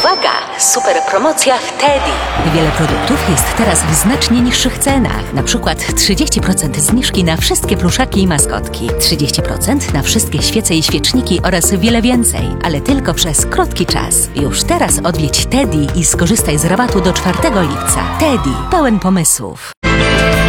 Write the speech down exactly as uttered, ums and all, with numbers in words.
Uwaga! Super promocja w Teddy. Wiele produktów jest teraz w znacznie niższych cenach. Na przykład trzydzieści procent zniżki na wszystkie pluszaki i maskotki, trzydzieści procent na wszystkie świece i świeczniki oraz wiele więcej. Ale tylko przez krótki czas. Już teraz odwiedź Teddy i skorzystaj z rabatu do czwartego lipca. Teddy, pełen pomysłów.